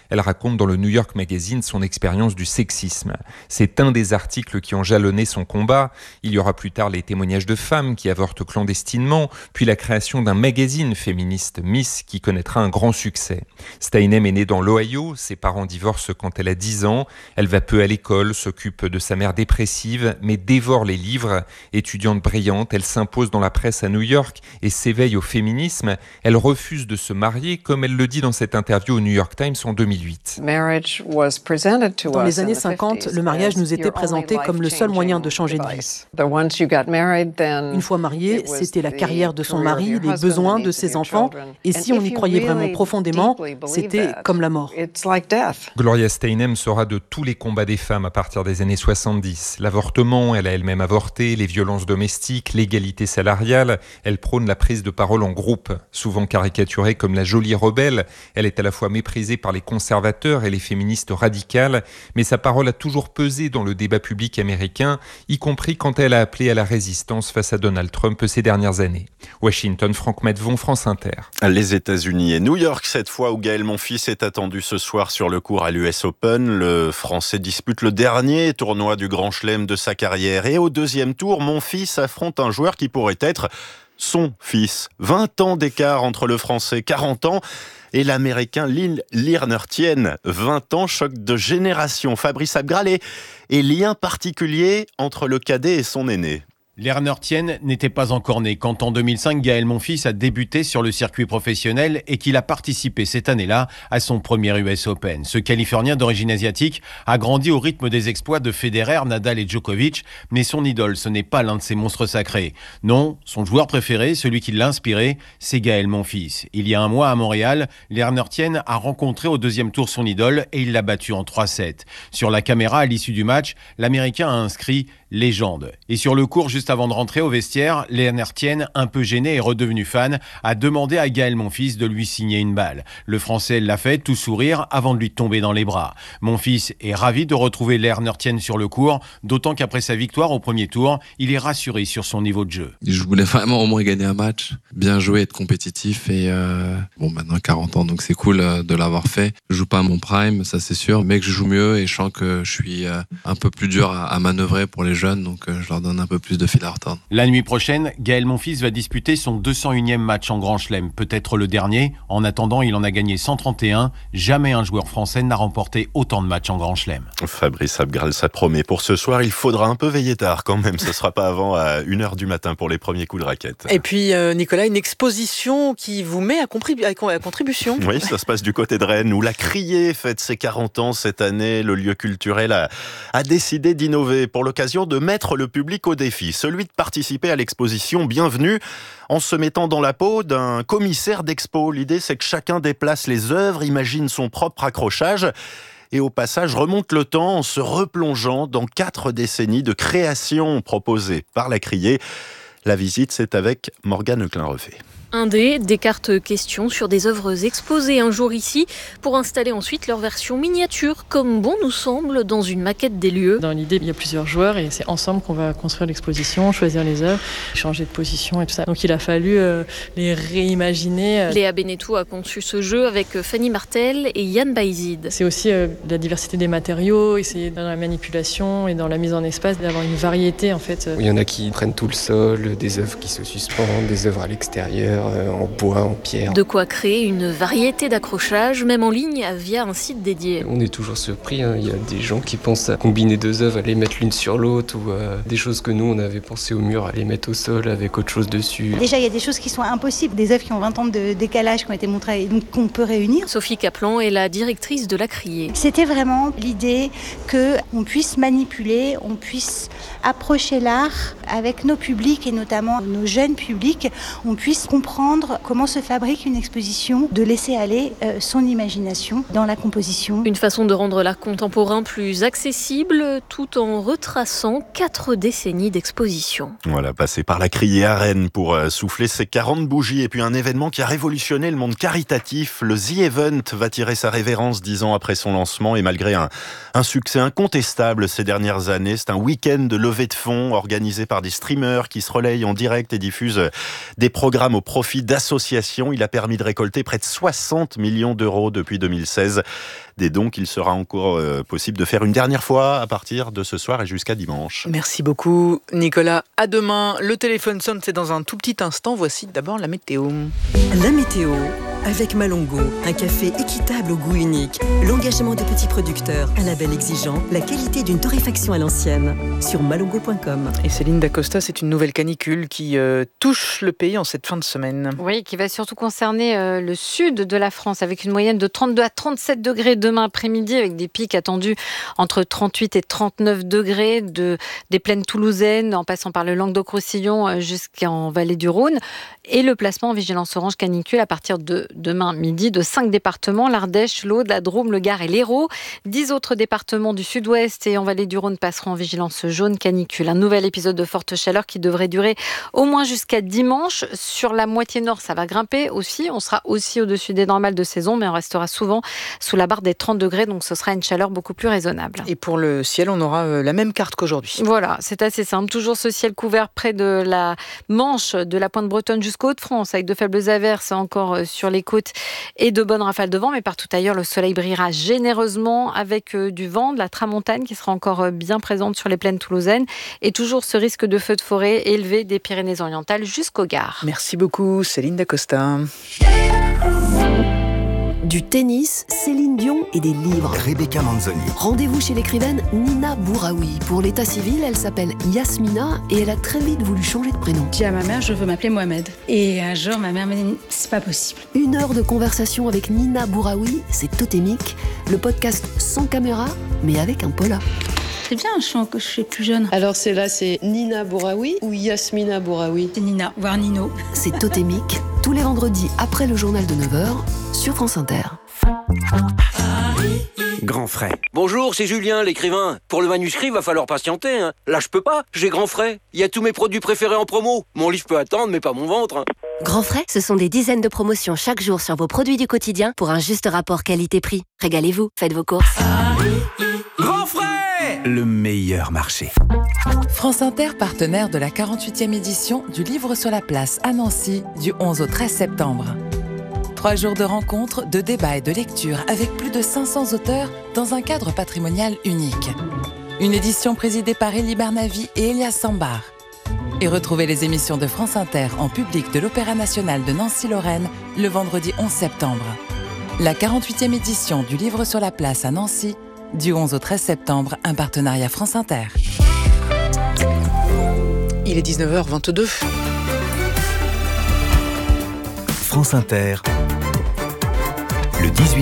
Elle raconte dans le New York Magazine son expérience du sexisme. C'est un des articles qui ont jalonné son combat. Il y aura plus tard les témoignages de femmes qui avortent clandestinement, puis la création d'un magazine féministe Miss qui connaîtra un grand succès. Steinem est née dans l'Ohio, ses parents divorcent quand elle a 10 ans. Elle va peu à l'école, s'occupe de sa mère dépressive, mais dévore les livres. Étudiante brillante, elle s'impose dans la presse à New York et s'éveille au féminisme. Elle refuse de se marier, comme elle le dit dans cette interview au New York Times en 2008. Dans les années 50, le mariage nous était présenté comme le seul moyen de changer de vie. Une fois marié, c'était la carrière de son mari, les besoins de ses enfants, et si on y croyait vraiment profondément, c'était comme la mort. Gloria Steinem saura de tous les combats des femmes à partir des années 70. L'avortement, elle a elle-même avorté, les violences domestiques, l'égalité salariale. Elle prône la prise de parole en groupe. Souvent caricaturée comme la jolie rebelle, elle est à la fois méprisée par les conservateurs et les féministes radicales, mais sa parole a toujours pesé dans le débat public américain, y compris quand elle a appelé à la résistance face à Donald Trump ces dernières années. Washington, Franck Matvon, France Inter. Les États-Unis et New York, cette fois où Gaël Monfils est attendu ce soir sur le court à l'US Open. Le Français dispute le dernier tournoi du Grand Chelem de sa carrière. Et au deuxième tour, Monfils affronte un joueur qui pourrait être son fils. 20 ans d'écart entre le Français, 40 ans, et l'Américain Lil Lernertienne. 20 ans, choc de génération. Fabrice Abgral et lien particulier entre le cadet et son aîné. Lernertienne n'était pas encore né quand en 2005, Gaël Monfils a débuté sur le circuit professionnel et qu'il a participé cette année-là à son premier US Open. Ce Californien d'origine asiatique a grandi au rythme des exploits de Federer, Nadal et Djokovic, mais son idole, ce n'est pas l'un de ces monstres sacrés. Non, son joueur préféré, celui qui l'a inspiré, c'est Gaël Monfils. Il y a un mois à Montréal, Lernertienne a rencontré au deuxième tour son idole et il l'a battu en 3-7. Sur la caméra, à l'issue du match, l'Américain a inscrit « légende ». Et sur le court, juste avant de rentrer au vestiaire, Lernertienne, un peu gêné et redevenu fan, a demandé à Gaël Monfils de lui signer une balle. Le Français l'a fait, tout sourire, avant de lui tomber dans les bras. Monfils est ravi de retrouver Lernertienne sur le court, d'autant qu'après sa victoire au premier tour, il est rassuré sur son niveau de jeu. Je voulais vraiment au moins gagner un match, bien jouer, être compétitif et maintenant 40 ans, donc c'est cool de l'avoir fait. Je joue pas à mon prime, ça c'est sûr, mais que je joue mieux et je sens que je suis un peu plus dur à manœuvrer pour les jeunes, donc je leur donne un peu plus de fil à retordre. La nuit prochaine, Gaël Monfils va disputer son 201e match en Grand Chelem, peut-être le dernier. En attendant, il en a gagné 131. Jamais un joueur français n'a remporté autant de matchs en Grand Chelem. Fabrice Abgral, ça promet. Pour ce soir, il faudra un peu veiller tard quand même. Ce ne sera pas avant à 1h du matin pour les premiers coups de raquette. Et puis, Nicolas, une exposition qui vous met à contribution. Oui, ça se passe du côté de Rennes, où la Criée fête ses 40 ans cette année. Le lieu culturel a décidé d'innover pour l'occasion de mettre le public au défi. Celui de participer à l'exposition Bienvenue en se mettant dans la peau d'un commissaire d'expo. L'idée, c'est que chacun déplace les œuvres, imagine son propre accrochage et au passage remonte le temps en se replongeant dans 4 décennies de création proposées par la Criée. La visite, c'est avec Morgane Leclin-Refait. Des cartes questions sur des œuvres exposées un jour ici pour installer ensuite leur version miniature comme bon nous semble dans une maquette des lieux. Dans l'idée, il y a plusieurs joueurs et c'est ensemble qu'on va construire l'exposition, choisir les œuvres, changer de position et tout ça. Donc il a fallu les réimaginer. Léa Benetou a conçu ce jeu avec Fanny Martel et Yann Baïzid. C'est aussi la diversité des matériaux, essayer dans la manipulation et dans la mise en espace d'avoir une variété en fait. Il y en a qui prennent tout le sol, des œuvres qui se suspendent, des œuvres à l'extérieur. En bois, en pierre. De quoi créer une variété d'accrochages, même en ligne, via un site dédié. On est toujours surpris, il y a des gens qui pensent à combiner 2 œuvres, à les mettre l'une sur l'autre, ou des choses que nous, on avait pensé au mur, à les mettre au sol avec autre chose dessus. Déjà, il y a des choses qui sont impossibles, des œuvres qui ont 20 ans de décalage, qui ont été montrées et donc qu'on peut réunir. Sophie Kaplan est la directrice de la Criée. C'était vraiment l'idée qu'on puisse manipuler, on puisse approcher l'art avec nos publics et notamment nos jeunes publics, on puisse comprendre comment se fabrique une exposition, de laisser aller son imagination dans la composition. Une façon de rendre l'art contemporain plus accessible tout en retraçant 4 décennies d'exposition. Voilà, passé par la Criée à Rennes pour souffler ses 40 bougies et puis un événement qui a révolutionné le monde caritatif. Le The Event va tirer sa révérence 10 ans après son lancement et malgré un succès incontestable ces dernières années, c'est un week-end de levée de fonds organisé par des streamers qui se relayent en direct et diffusent des programmes au profit d'associations. Il a permis de récolter près de 60 millions d'euros depuis 2016. Des dons qu'il sera encore possible de faire une dernière fois à partir de ce soir et jusqu'à dimanche. Merci beaucoup Nicolas. À demain. Le téléphone sonne, c'est dans un tout petit instant. Voici d'abord la météo. La météo avec Malongo, un café équitable au goût unique, l'engagement de petits producteurs, un label exigeant, la qualité d'une torréfaction à l'ancienne. Sur malongo.com. Et Céline Dacosta, c'est une nouvelle canicule qui touche le pays en cette fin de semaine. Oui, qui va surtout concerner le sud de la France, avec une moyenne de 32 à 37 degrés demain après-midi, avec des pics attendus entre 38 et 39 degrés, des plaines toulousaines, en passant par le Languedoc-Roussillon jusqu'en vallée du Rhône. Et le placement en vigilance orange canicule à partir de demain midi de 5 départements, l'Ardèche, l'Aude, la Drôme, le Gard et l'Hérault. 10 autres départements du sud-ouest et en vallée du Rhône passeront en vigilance jaune canicule. Un nouvel épisode de forte chaleur qui devrait durer au moins jusqu'à dimanche. Sur la moitié nord, ça va grimper aussi. On sera aussi au-dessus des normales de saison, mais on restera souvent sous la barre des 30 degrés, donc ce sera une chaleur beaucoup plus raisonnable. Et pour le ciel, on aura la même carte qu'aujourd'hui. Voilà, c'est assez simple. Toujours ce ciel couvert près de la Manche, de la pointe bretonne jusqu'au Hauts-de-France, avec de faibles averses encore sur les côtes et de bonnes rafales de vent, mais partout ailleurs, le soleil brillera généreusement avec du vent, de la tramontane qui sera encore bien présente sur les plaines toulousaines et toujours ce risque de feux de forêt élevé des Pyrénées-Orientales jusqu'au Gard. Merci beaucoup Céline Dacosta. Du tennis, Céline Dion et des livres. Rebecca Manzoni. Rendez-vous chez l'écrivaine Nina Bouraoui. Pour l'état civil, elle s'appelle Yasmina et elle a très vite voulu changer de prénom. J'ai dit à ma mère, je veux m'appeler Mohamed. Et un jour, ma mère m'a dit, c'est pas possible. 1 heure de conversation avec Nina Bouraoui, c'est totémique. Le podcast sans caméra, mais avec un pola. C'est bien un chant que je fais plus jeune. Alors c'est Nina Bouraoui ou Yasmina Bouraoui? C'est Nina, voire Nino. C'est totémique, tous les vendredis après le journal de 9h sur France Inter. Grand Frais. Bonjour, c'est Julien, l'écrivain. Pour le manuscrit, va falloir patienter. Là, je peux pas. J'ai Grand Frais. Il y a tous mes produits préférés en promo. Mon livre peut attendre, mais pas mon ventre. Grand Frais, ce sont des dizaines de promotions chaque jour sur vos produits du quotidien pour un juste rapport qualité-prix. Régalez-vous, faites vos courses. Grand Frais, le meilleur marché. France Inter, partenaire de la 48e édition du Livre sur la Place à Nancy du 11 au 13 septembre. 3 jours de rencontres, de débats et de lectures avec plus de 500 auteurs dans un cadre patrimonial unique. Une édition présidée par Elie Barnavi et Elias Sambar. Et retrouvez les émissions de France Inter en public de l'Opéra National de Nancy-Lorraine le vendredi 11 septembre. La 48e édition du Livre sur la Place à Nancy du 11 au 13 septembre, un partenariat France Inter. Il est 19h22. France Inter, le 18-20,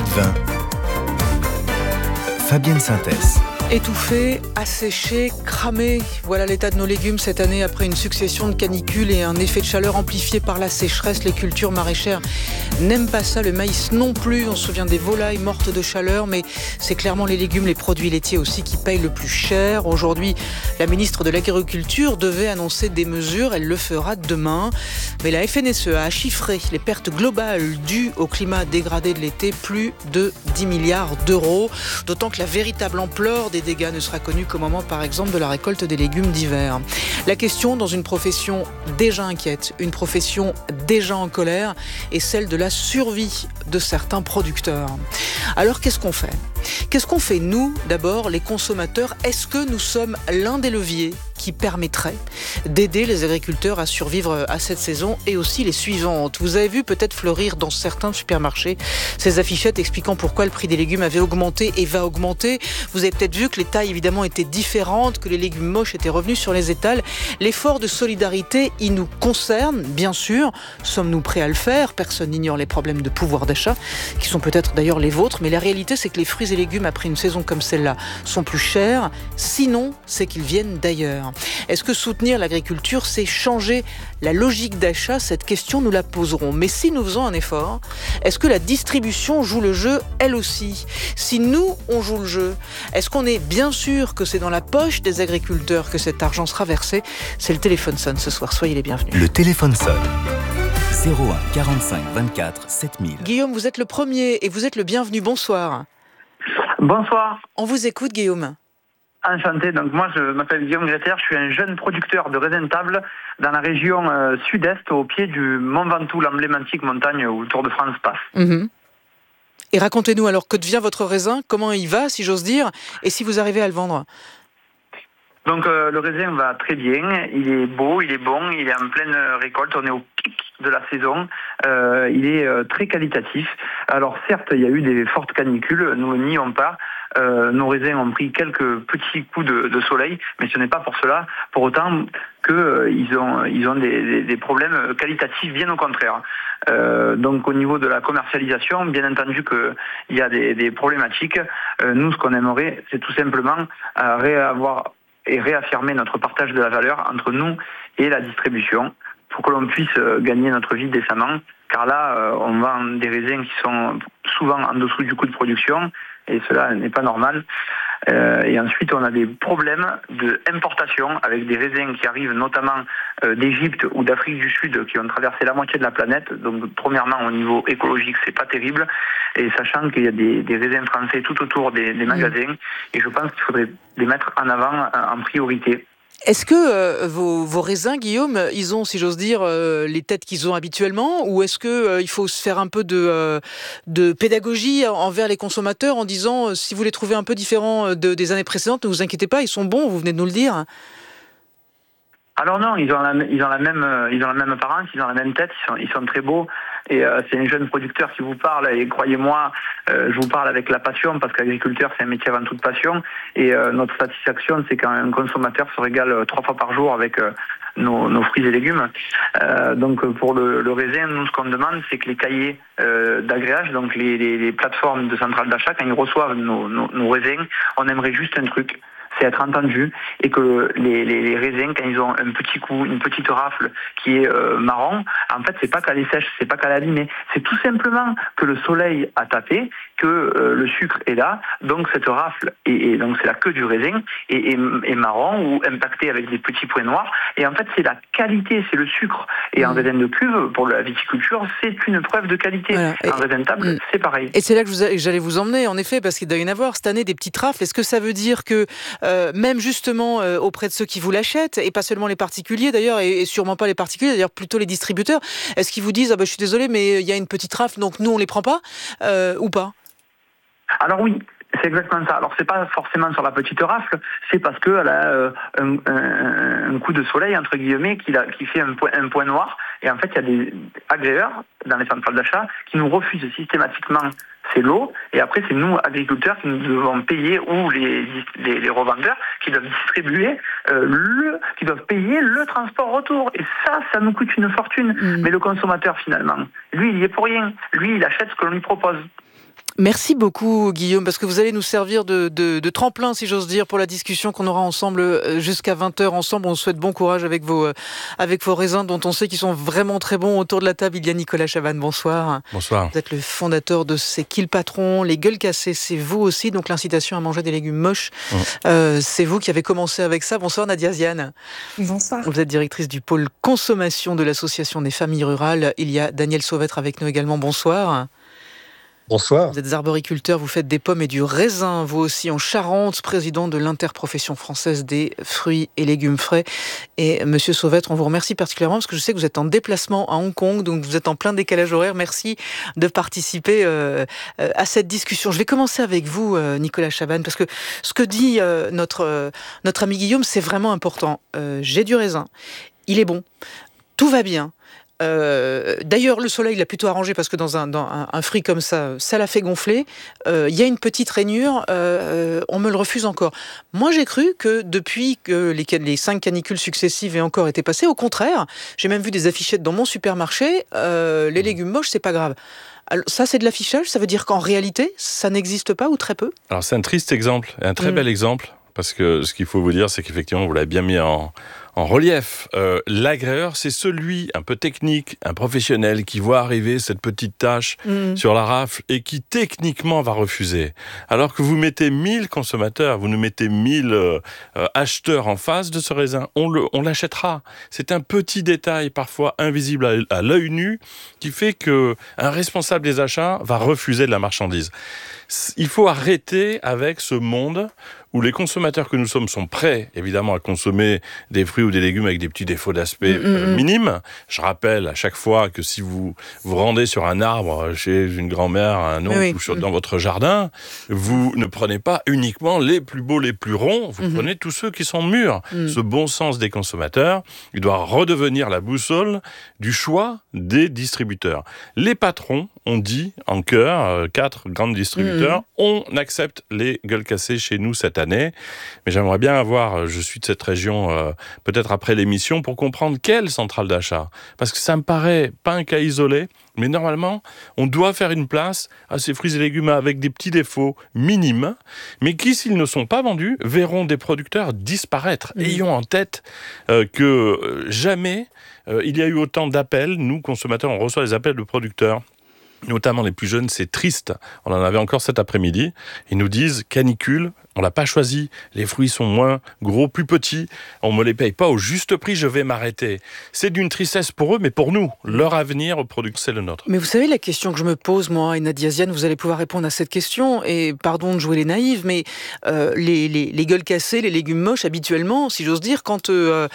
Fabienne Synthèse. Étouffé, asséché, cramé, voilà l'état de nos légumes cette année après une succession de canicules et un effet de chaleur amplifié par la sécheresse. Les cultures maraîchères n'aiment pas ça, le maïs non plus. On se souvient des volailles mortes de chaleur, mais c'est clairement les légumes, les produits laitiers aussi qui payent le plus cher. Aujourd'hui, la ministre de l'Agriculture devait annoncer des mesures, elle le fera demain. Mais la FNSEA a chiffré les pertes globales dues au climat dégradé de l'été, plus de 10 milliards d'euros. D'autant que la véritable ampleur des dégâts ne sera connue qu'au moment, par exemple, de la récolte des légumes d'hiver. La question, dans une profession déjà inquiète, une profession déjà en colère, est celle de la survie de certains producteurs. Alors, qu'est-ce qu'on fait ? Qu'est-ce qu'on fait, nous, d'abord, les consommateurs ? Est-ce que nous sommes l'un des leviers qui permettrait d'aider les agriculteurs à survivre à cette saison et aussi les suivantes ? Vous avez vu peut-être fleurir dans certains supermarchés ces affichettes expliquant pourquoi le prix des légumes avait augmenté et va augmenter. Vous avez peut-être vu que les tailles évidemment étaient différentes, que les légumes moches étaient revenus sur les étals. L'effort de solidarité, il nous concerne, bien sûr. Sommes-nous prêts à le faire ? Personne n'ignore les problèmes de pouvoir d'achat, qui sont peut-être d'ailleurs les vôtres, mais la réalité c'est que les fruits et légumes après une saison comme celle-là sont plus chers. Sinon, c'est qu'ils viennent d'ailleurs. Est-ce que soutenir l'agriculture, c'est changer la logique d'achat ? Cette question, nous la poserons. Mais si nous faisons un effort, est-ce que la distribution joue le jeu, elle aussi ? Si nous, on joue le jeu, est-ce qu'on est bien sûr que c'est dans la poche des agriculteurs que cet argent sera versé ? C'est le téléphone sonne ce soir, soyez les bienvenus. Le téléphone sonne. 01 45 24 7000. Guillaume, vous êtes le premier et vous êtes le bienvenu. Bonsoir. Bonsoir. On vous écoute, Guillaume. Enchanté, donc moi je m'appelle Guillaume Greter, je suis un jeune producteur de raisin de table dans la région sud-est, au pied du Mont Ventoux, l'emblématique montagne où le Tour de France passe. Mmh. Et racontez-nous alors, que devient votre raisin? Comment il va, si j'ose dire? Et si vous arrivez à le vendre? Donc le raisin va très bien, il est beau, il est bon, il est en pleine récolte, on est au pic de la saison, il est très qualitatif. Alors certes, il y a eu des fortes canicules, nous n'y nions pas, nos raisins ont pris quelques petits coups de soleil, mais ce n'est pas pour cela, pour autant qu'ils ont des problèmes qualitatifs, bien au contraire. Donc au niveau de la commercialisation, bien entendu qu'il y a des problématiques. Nous, ce qu'on aimerait, c'est tout simplement réaffirmer notre partage de la valeur entre nous et la distribution pour que l'on puisse gagner notre vie décemment. Car là, on vend des raisins qui sont souvent en dessous du coût de production et cela n'est pas normal. Et ensuite, on a des problèmes d'importation avec des raisins qui arrivent notamment d'Égypte ou d'Afrique du Sud qui ont traversé la moitié de la planète. Donc, premièrement, au niveau écologique, c'est pas terrible. Et sachant qu'il y a des raisins français tout autour des magasins, et je pense qu'il faudrait les mettre en avant en priorité. Est-ce que vos raisins, Guillaume, ils ont, si j'ose dire, les têtes qu'ils ont habituellement, ou est-ce que il faut se faire un peu de pédagogie envers les consommateurs en disant si vous les trouvez un peu différents des années précédentes, ne vous inquiétez pas, ils sont bons, vous venez de nous le dire? Alors non, ils ont la même apparence, ils ont la même tête, ils sont très beaux. Et c'est un jeune producteur qui vous parle, et croyez-moi, je vous parle avec la passion, parce qu'agriculteur, c'est un métier avant toute passion. Et notre satisfaction, c'est quand un consommateur se régale 3 fois par jour avec nos fruits et légumes. Donc pour le raisin, nous, ce qu'on demande, c'est que les cahiers d'agréage, donc les plateformes de centrale d'achat, quand ils reçoivent nos raisins, on aimerait juste un truc, c'est être entendu, et que les raisins, quand ils ont un petit coup, une petite rafle qui est marron, en fait, c'est pas qu'elle est sèche, c'est pas qu'elle est abîmée, c'est tout simplement que le soleil a tapé, que le sucre est là, donc cette rafle, et donc c'est la queue du raisin, est marron ou impacté avec des petits points noirs, et en fait, c'est la qualité, c'est le sucre. Et en raisin de cuve, pour la viticulture, c'est une preuve de qualité. Voilà. En raisin de table, c'est pareil. Et c'est là que j'allais vous emmener, en effet, parce qu'il doit y en avoir cette année des petites rafles. Est-ce que ça veut dire que même justement auprès de ceux qui vous l'achètent, et pas seulement les particuliers d'ailleurs, et sûrement pas les particuliers, d'ailleurs plutôt les distributeurs, est-ce qu'ils vous disent je suis désolé mais il y a une petite rafle donc nous on les prend pas ou pas? Alors oui, c'est exactement ça. Alors c'est pas forcément sur la petite rafle, c'est parce qu'elle a un coup de soleil entre guillemets qui fait un point noir, et en fait il y a des agréeurs dans les centrales d'achat qui nous refusent systématiquement ces lots, et après c'est nous agriculteurs qui nous devons payer, ou les revendeurs qui doivent distribuer qui doivent payer le transport retour, et ça nous coûte une fortune. Mais le consommateur finalement, lui il y est pour rien, lui il achète ce que l'on lui propose. Merci beaucoup Guillaume, parce que vous allez nous servir de tremplin, si j'ose dire, pour la discussion qu'on aura ensemble jusqu'à 20h ensemble. On vous souhaite bon courage avec vos raisins dont on sait qu'ils sont vraiment très bons. Autour de la table, il y a Nicolas Chavannes, bonsoir. Bonsoir. Vous êtes le fondateur de C'est qui le patron? Les gueules cassées, c'est vous aussi, donc l'incitation à manger des légumes moches. C'est vous qui avez commencé avec ça. Bonsoir Nadia Ziane. Bonsoir. Vous êtes directrice du pôle consommation de l'Association des familles rurales. Il y a Daniel Sauvêtre avec nous également, bonsoir. Bonsoir. Vous êtes arboriculteur, vous faites des pommes et du raisin, vous aussi en Charente, président de l'interprofession française des fruits et légumes frais. Et Monsieur Sauvêtre, on vous remercie particulièrement parce que je sais que vous êtes en déplacement à Hong Kong, donc vous êtes en plein décalage horaire. Merci de participer à cette discussion. Je vais commencer avec vous, Nicolas Chavannes, parce que ce que dit notre ami Guillaume, c'est vraiment important. J'ai du raisin, il est bon, tout va bien. D'ailleurs, le soleil l'a plutôt arrangé parce que dans un fruit comme ça l'a fait gonfler. Il y a une petite rainure, on me le refuse encore. Moi, j'ai cru que depuis que les 5 canicules successives aient encore été passées, au contraire, j'ai même vu des affichettes dans mon supermarché, les légumes moches, c'est pas grave. Alors, ça, c'est de l'affichage, ça veut dire qu'en réalité, ça n'existe pas ou très peu? Alors, c'est un triste exemple, un très bel exemple, parce que ce qu'il faut vous dire, c'est qu'effectivement, vous l'avez bien mis en relief. L'agréeur, c'est celui un peu technique, un professionnel qui voit arriver cette petite tache sur la rafle et qui techniquement va refuser. Alors que vous mettez 1000 consommateurs, vous nous mettez 1000 acheteurs en face de ce raisin, on l'achètera. C'est un petit détail parfois invisible à l'œil nu qui fait qu'un responsable des achats va refuser de la marchandise. Il faut arrêter avec ce monde où les consommateurs que nous sommes sont prêts, évidemment, à consommer des fruits ou des légumes avec des petits défauts d'aspect minimes. Je rappelle à chaque fois que si vous vous rendez sur un arbre chez une grand-mère, un oncle ou dans votre jardin, vous ne prenez pas uniquement les plus beaux, les plus ronds, vous prenez tous ceux qui sont mûrs. Ce bon sens des consommateurs, il doit redevenir la boussole du choix des distributeurs. Les patrons ont dit en chœur, 4 grands distributeurs, on accepte les gueules cassées chez nous cette année. Mais j'aimerais bien avoir, je suis de cette région, peut-être après l'émission, pour comprendre quelle centrale d'achat. Parce que ça me paraît pas un cas isolé, mais normalement, on doit faire une place à ces fruits et légumes avec des petits défauts minimes, mais qui, s'ils ne sont pas vendus, verront des producteurs disparaître. Ayons en tête que jamais il y a eu autant d'appels. Nous, consommateurs, on reçoit des appels de producteurs, notamment les plus jeunes, c'est triste. On en avait encore cet après-midi. Ils nous disent, canicule, on l'a pas choisi, les fruits sont moins gros, plus petits, on me les paye pas au juste prix, je vais m'arrêter. C'est d'une tristesse pour eux, mais pour nous, leur avenir au produit, c'est le nôtre. Mais vous savez, la question que je me pose, moi, et Nadia Ziane, vous allez pouvoir répondre à cette question, et pardon de jouer les naïves, mais les gueules cassées, les légumes moches, habituellement, si j'ose dire, quand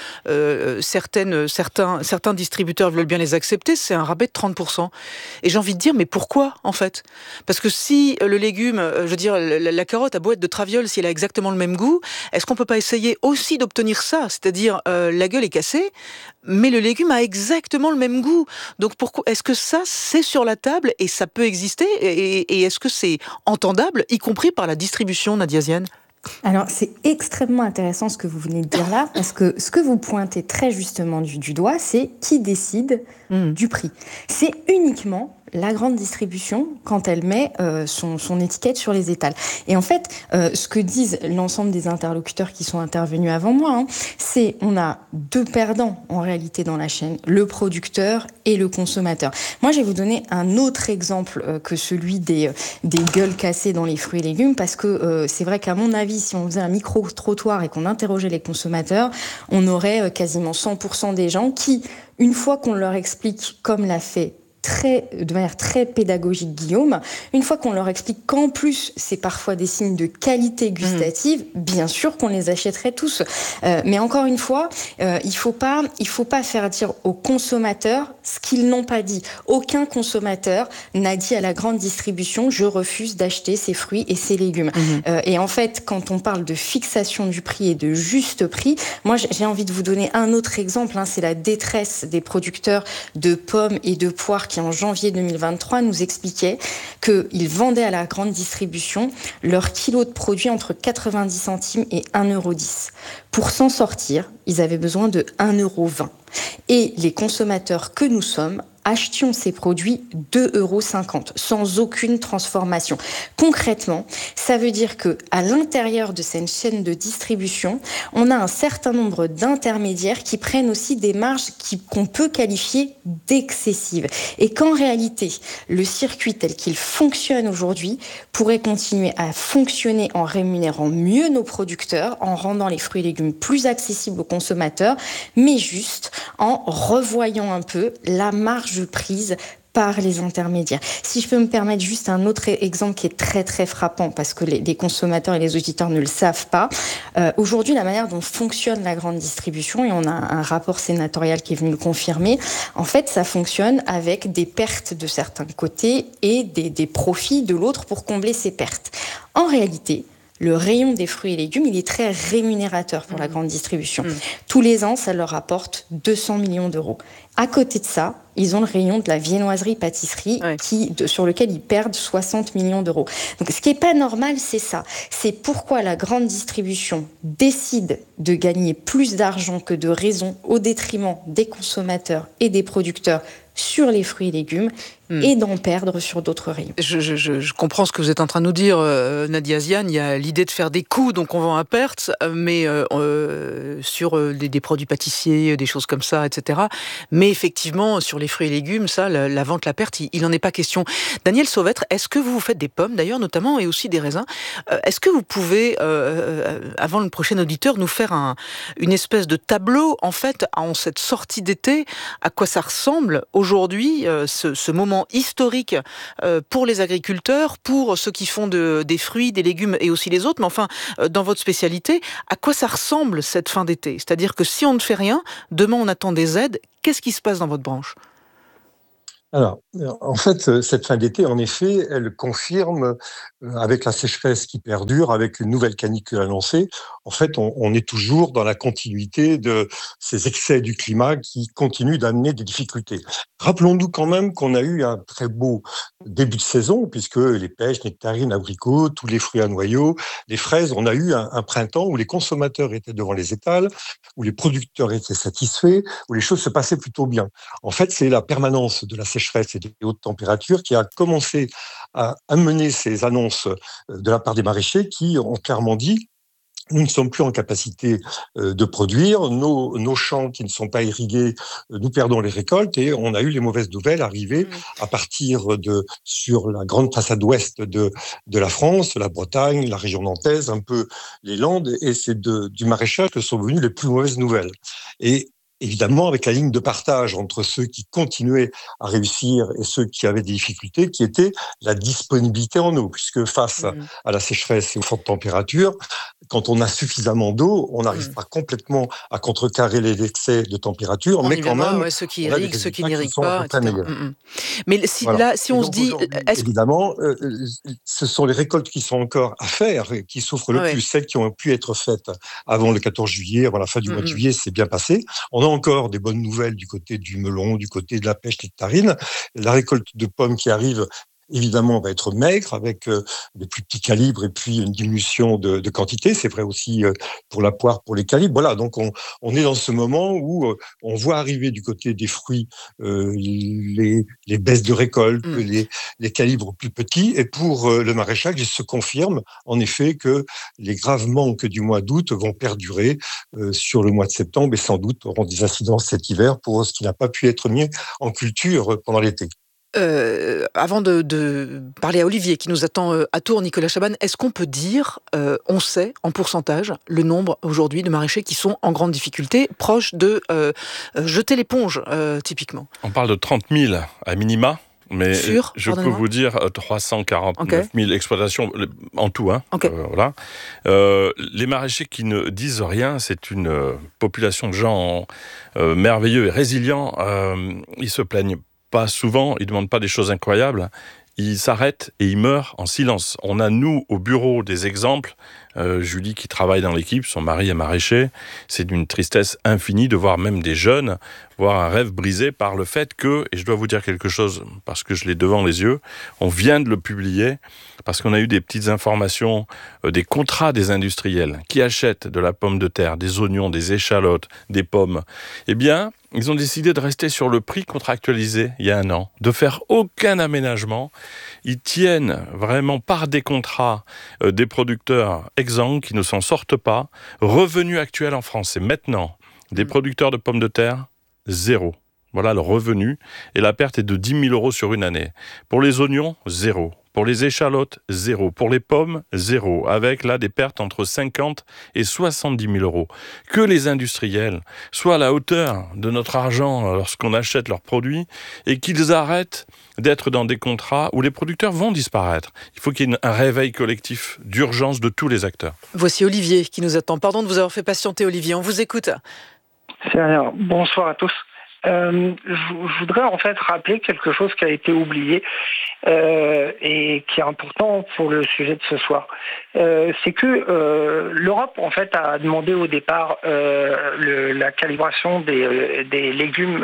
certains distributeurs veulent bien les accepter, c'est un rabais de 30%. Et j'ai envie de dire, mais pourquoi, en fait ? Parce que si le légume, je veux dire, la carotte a beau être de Traviole, si elle a exactement le même goût, est-ce qu'on peut pas essayer aussi d'obtenir ça ? C'est-à-dire, la gueule est cassée, mais le légume a exactement le même goût. Donc pourquoi est-ce que ça, c'est sur la table et ça peut exister et est-ce que c'est entendable, y compris par la distribution, Nadia Ziane ? Alors, c'est extrêmement intéressant ce que vous venez de dire là, parce que ce que vous pointez très justement du doigt, c'est qui décide du prix. C'est uniquement la grande distribution quand elle met son étiquette sur les étals. Et en fait, ce que disent l'ensemble des interlocuteurs qui sont intervenus avant moi, c'est on a 2 perdants en réalité dans la chaîne, le producteur et le consommateur. Moi, je vais vous donner un autre exemple que celui des gueules cassées dans les fruits et légumes, parce que c'est vrai qu'à mon avis, si on faisait un micro-trottoir et qu'on interrogeait les consommateurs, on aurait quasiment 100% des gens qui, une fois qu'on leur explique, comme l'a fait de manière très pédagogique Guillaume, une fois qu'on leur explique qu'en plus c'est parfois des signes de qualité gustative, bien sûr qu'on les achèterait tous. Mais encore une fois, il faut pas faire dire aux consommateurs ce qu'ils n'ont pas dit. Aucun consommateur n'a dit à la grande distribution je refuse d'acheter ces fruits et ces légumes. Et en fait, quand on parle de fixation du prix et de juste prix, moi j'ai envie de vous donner un autre exemple, c'est la détresse des producteurs de pommes et de poires qui en janvier 2023 nous expliquaient qu'ils vendaient à la grande distribution leur kilo de produits entre 90 centimes et 1,10 €. Pour s'en sortir, ils avaient besoin de 1,20 €. Et les consommateurs que nous sommes achetions ces produits 2,50 € sans aucune transformation. Concrètement, ça veut dire que à l'intérieur de cette chaîne de distribution, on a un certain nombre d'intermédiaires qui prennent aussi des marges qu'on peut qualifier d'excessives. Et qu'en réalité, le circuit tel qu'il fonctionne aujourd'hui pourrait continuer à fonctionner en rémunérant mieux nos producteurs, en rendant les fruits et légumes plus accessibles aux consommateurs, mais juste en revoyant un peu la marge prise par les intermédiaires. Si je peux me permettre juste un autre exemple qui est très très frappant parce que les consommateurs et les auditeurs ne le savent pas. Aujourd'hui, la manière dont fonctionne la grande distribution, et on a un rapport sénatorial qui est venu le confirmer, en fait, ça fonctionne avec des pertes de certains côtés et des profits de l'autre pour combler ces pertes. En réalité, le rayon des fruits et légumes, il est très rémunérateur pour la grande distribution. Tous les ans, ça leur rapporte 200 millions d'euros. À côté de ça, ils ont le rayon de la viennoiserie-pâtisserie sur lequel ils perdent 60 millions d'euros. Donc, ce qui n'est pas normal, c'est ça. C'est pourquoi la grande distribution décide de gagner plus d'argent que de raison au détriment des consommateurs et des producteurs sur les fruits et légumes et d'en perdre sur d'autres rayons. Je comprends ce que vous êtes en train de nous dire, Nadia Ziane. Il y a l'idée de faire des coûts, donc on vend à perte, mais sur des produits pâtissiers, des choses comme ça, etc. Mais effectivement, sur les fruits et légumes, ça, la vente, la perte, il n'en est pas question. Daniel Sauvêtre, est-ce que vous faites des pommes, d'ailleurs, notamment, et aussi des raisins ? Est-ce que vous pouvez, avant le prochain auditeur, nous faire une espèce de tableau, en fait, en cette sortie d'été, à quoi ça ressemble aujourd'hui, ce moment moment historique pour les agriculteurs, pour ceux qui font des fruits, des légumes et aussi les autres. Mais enfin, dans votre spécialité, à quoi ça ressemble cette fin d'été ? C'est-à-dire que si on ne fait rien, demain on attend des aides. Qu'est-ce qui se passe dans votre branche ? Alors, en fait, cette fin d'été, en effet, elle confirme, avec la sécheresse qui perdure, avec une nouvelle canicule annoncée, en fait, on est toujours dans la continuité de ces excès du climat qui continuent d'amener des difficultés. Rappelons-nous quand même qu'on a eu un très beau début de saison, puisque les pêches, nectarines, abricots, tous les fruits à noyaux, les fraises, on a eu un printemps où les consommateurs étaient devant les étals, où les producteurs étaient satisfaits, où les choses se passaient plutôt bien. En fait, c'est la permanence de la sécheresse et des hautes températures qui a commencé à amener ces annonces de la part des maraîchers qui ont clairement dit: nous ne sommes plus en capacité de produire, nos champs qui ne sont pas irrigués, nous perdons les récoltes, et on a eu les mauvaises nouvelles arriver à partir sur la grande façade ouest de la France, la Bretagne, la région nantaise, un peu les Landes, et c'est du maraîchage que sont venues les plus mauvaises nouvelles. Et évidemment, avec la ligne de partage entre ceux qui continuaient à réussir et ceux qui avaient des difficultés, qui était la disponibilité en eau, puisque face à la sécheresse et aux fortes températures, quand on a suffisamment d'eau, on n'arrive pas complètement à contrecarrer les excès de température, mais quand même, ceux qui irriguent, ceux qui n'irriguent pas, etc. Mais si, voilà. si on se dit... Évidemment, ce sont les récoltes qui sont encore à faire et qui souffrent le plus. Celles qui ont pu être faites avant le 14 juillet, avant la fin du mois de juillet, c'est bien passé. On a encore des bonnes nouvelles du côté du melon, du côté de la pêche nectarine. La récolte de pommes qui arrive, évidemment, va être maigre, avec des plus petits calibres et puis une diminution de quantité. C'est vrai aussi pour la poire, pour les calibres. Voilà, donc on est dans ce moment où on voit arriver du côté des fruits les baisses de récolte, les calibres plus petits. Et pour le maraîchage, il se confirme en effet que les graves manques du mois d'août vont perdurer sur le mois de septembre et sans doute auront des incidences cet hiver pour ce qui n'a pas pu être mis en culture pendant l'été. Avant de parler à Olivier qui nous attend à Tours, Nicolas Chaban, est-ce qu'on peut dire, on sait en pourcentage le nombre aujourd'hui de maraîchers qui sont en grande difficulté, proches de jeter l'éponge typiquement ? On parle de 30 000 à minima. Mais je peux vous dire 349 000 exploitations en tout. Voilà. Les maraîchers qui ne disent rien, c'est une population de gens merveilleux et résilients. Ils se plaignent pas souvent, ils ne demandent pas des choses incroyables. Ils s'arrêtent et ils meurent en silence. On a, nous, au bureau, des exemples. Julie, qui travaille dans l'équipe, son mari est maraîcher. C'est d'une tristesse infinie de voir même des jeunes voir un rêve brisé par le fait que, et je dois vous dire quelque chose parce que je l'ai devant les yeux, on vient de le publier parce qu'on a eu des petites informations, des contrats des industriels qui achètent de la pomme de terre, des oignons, des échalotes, des pommes. Eh bien, ils ont décidé de rester sur le prix contractualisé il y a 1 an, de faire aucun aménagement. Ils tiennent vraiment par des contrats des producteurs exsangues qui ne s'en sortent pas. Revenu actuel en France, c'est maintenant des producteurs de pommes de terre, 0. Voilà le revenu. Et la perte est de 10 000 euros sur une année. Pour les oignons, 0. Pour les échalotes, 0. Pour les pommes, 0. Avec là des pertes entre 50 et 70 000 euros. Que les industriels soient à la hauteur de notre argent lorsqu'on achète leurs produits et qu'ils arrêtent d'être dans des contrats où les producteurs vont disparaître. Il faut qu'il y ait un réveil collectif d'urgence de tous les acteurs. Voici Olivier qui nous attend. Pardon de vous avoir fait patienter, Olivier. On vous écoute. C'est rien. Bonsoir à tous. Je voudrais en fait rappeler quelque chose qui a été oublié et qui est important pour le sujet de ce soir. C'est que l'Europe en fait a demandé au départ la calibration des légumes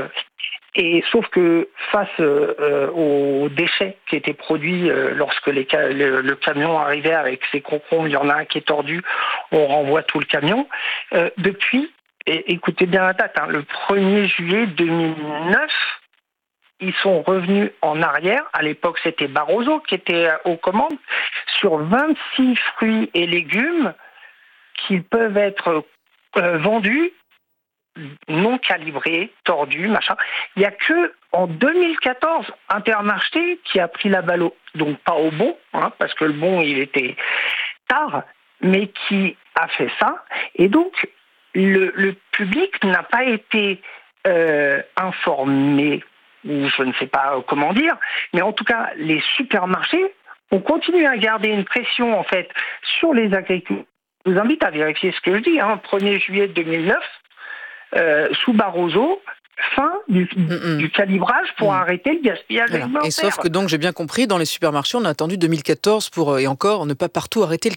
et sauf que face aux déchets qui étaient produits lorsque le camion arrivait avec ses concombres, il y en a un qui est tordu, on renvoie tout le camion. Depuis, et écoutez bien la date, le 1er juillet 2009, ils sont revenus en arrière. À l'époque, c'était Barroso qui était aux commandes, sur 26 fruits et légumes qui peuvent être vendus non calibrés, tordus, machin. Il n'y a que en 2014 Intermarché qui a pris la balle, donc pas au bon, parce que le bon il était tard, mais qui a fait ça. Et donc le public n'a pas été informé ou je ne sais pas comment dire, mais en tout cas, les supermarchés ont continué à garder une pression en fait sur les agriculteurs. Je vous invite à vérifier ce que je dis. 1er juillet 2009, sous Barroso, fin du calibrage pour arrêter le gaspillage alimentaire. Et sauf que donc, j'ai bien compris, dans les supermarchés, on a attendu 2014 pour, et encore, ne pas partout arrêter le